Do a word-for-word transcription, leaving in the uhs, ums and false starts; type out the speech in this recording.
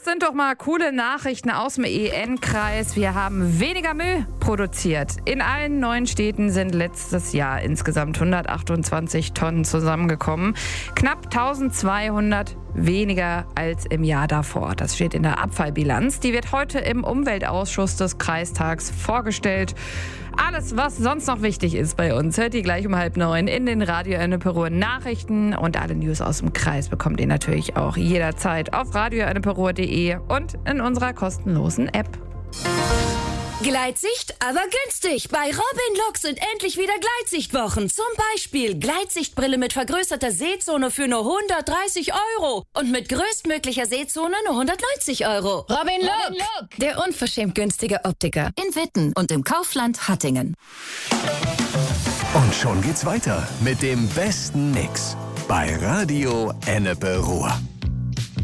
sind doch mal coole Nachrichten aus dem E N-Kreis. Wir haben weniger Müll produziert. In allen neuen Städten sind letztes Jahr insgesamt hundertachtundzwanzig Tonnen zusammengekommen. Knapp eintausendzweihundert weniger als im Jahr davor. Das steht in der Abfallbilanz. Die wird heute im Umweltausschuss des Kreistags vorgestellt. Alles, was sonst noch wichtig ist bei uns, hört ihr gleich um halb neun in den Radio Enneperuhr Nachrichten. Und alle News aus dem Kreis bekommt ihr natürlich auch jederzeit auf radio enneperuhr punkt de und in unserer kostenlosen App. Gleitsicht, aber günstig. Bei Robin Look sind endlich wieder Gleitsichtwochen. Zum Beispiel Gleitsichtbrille mit vergrößerter Sehzone für nur hundertdreißig Euro. Und mit größtmöglicher Sehzone nur hundertneunzig Euro. Robin Look, Robin Look, der unverschämt günstige Optiker. In Witten und im Kaufland Hattingen. Und schon geht's weiter mit dem besten Mix bei Radio Enneperuhr.